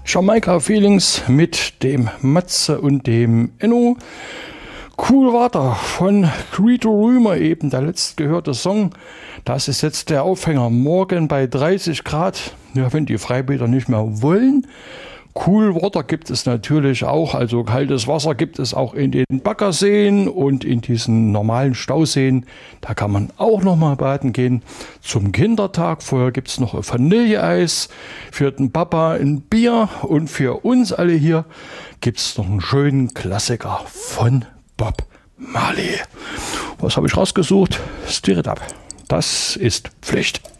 Jamaika Feelings mit dem Matze und dem Enno. Cool Water von Credo Rümer, eben der letztgehörte Song. Das ist jetzt der Aufhänger. Morgen bei 30 Grad, ja, wenn die Freibäder nicht mehr wollen. Cool Water gibt es natürlich auch, also kaltes Wasser gibt es auch in den Baggerseen und in diesen normalen Stauseen. Da kann man auch noch mal baden gehen. Zum Kindertag vorher gibt es noch ein Vanilleeis, für den Papa ein Bier und für uns alle hier gibt es noch einen schönen Klassiker von Bob Marley. Was habe ich rausgesucht? Stir It Up. Das ist Pflicht.